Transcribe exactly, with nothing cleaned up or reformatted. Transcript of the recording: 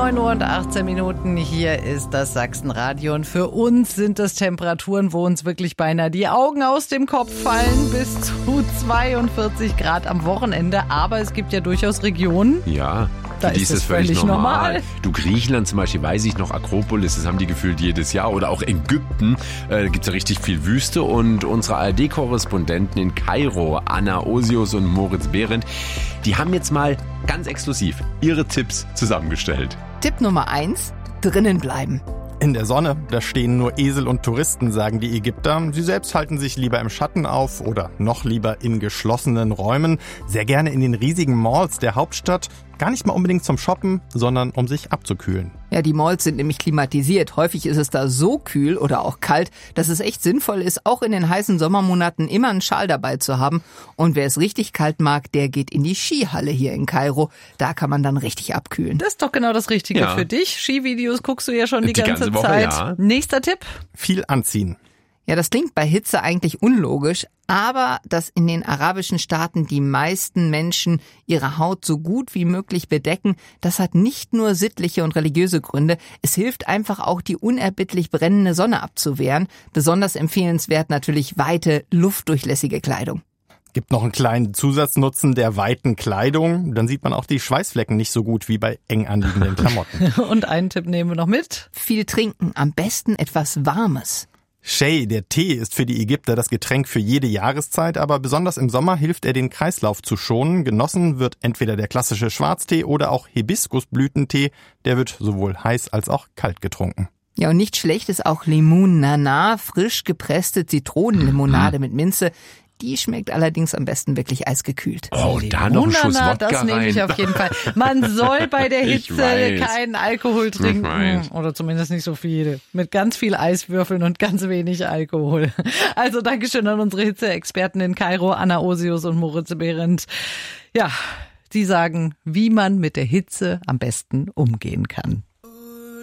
neun Uhr und achtzehn Minuten. Hier ist das Sachsenradio. Und für uns sind das Temperaturen, wo uns wirklich beinahe die Augen aus dem Kopf fallen. Bis zu zweiundvierzig Grad am Wochenende. Aber es gibt ja durchaus Regionen. Ja. Da ist es völlig, völlig normal. normal. Du, Griechenland zum Beispiel, weiß ich noch, Akropolis, das haben die gefühlt jedes Jahr. Oder auch Ägypten, äh, gibt es ja richtig viel Wüste. Und unsere A R D-Korrespondenten in Kairo, Anna Osius und Moritz Behrendt, die haben jetzt mal ganz exklusiv ihre Tipps zusammengestellt. Tipp Nummer eins, drinnen bleiben. In der Sonne, da stehen nur Esel und Touristen, sagen die Ägypter. Sie selbst halten sich lieber im Schatten auf oder noch lieber in geschlossenen Räumen. Sehr gerne in den riesigen Malls der Hauptstadt. Gar nicht mal unbedingt zum Shoppen, sondern um sich abzukühlen. Ja, die Malls sind nämlich klimatisiert. Häufig ist es da so kühl oder auch kalt, dass es echt sinnvoll ist, auch in den heißen Sommermonaten immer einen Schal dabei zu haben. Und wer es richtig kalt mag, der geht in die Skihalle hier in Kairo. Da kann man dann richtig abkühlen. Das ist doch genau das Richtige ja. für dich. Skivideos guckst du ja schon die, die ganze, ganze Woche, Zeit. Ja. Nächster Tipp? Viel anziehen. Ja, das klingt bei Hitze eigentlich unlogisch, aber dass in den arabischen Staaten die meisten Menschen ihre Haut so gut wie möglich bedecken, das hat nicht nur sittliche und religiöse Gründe. Es hilft einfach auch, die unerbittlich brennende Sonne abzuwehren. Besonders empfehlenswert natürlich weite, luftdurchlässige Kleidung. Gibt noch einen kleinen Zusatznutzen der weiten Kleidung. Dann sieht man auch die Schweißflecken nicht so gut wie bei eng anliegenden Klamotten. Und einen Tipp nehmen wir noch mit. Viel trinken, am besten etwas Warmes. Shay, der Tee, ist für die Ägypter das Getränk für jede Jahreszeit, aber besonders im Sommer hilft er, den Kreislauf zu schonen. Genossen wird entweder der klassische Schwarztee oder auch Hibiskusblütentee. Der wird sowohl heiß als auch kalt getrunken. Ja, und nicht schlecht ist auch Limon Nana, frisch gepresste Zitronenlimonade mit Minze. Die schmeckt allerdings am besten wirklich eisgekühlt. Oh, da noch ein Schuss Wodka Das nehme ich rein. auf jeden Fall. Man soll bei der Hitze keinen Alkohol trinken. Oder zumindest nicht so viel. Mit ganz viel Eiswürfeln und ganz wenig Alkohol. Also Dankeschön an unsere Hitze-Experten in Kairo, Anna Osius und Moritz Behrendt. Ja, die sagen, wie man mit der Hitze am besten umgehen kann.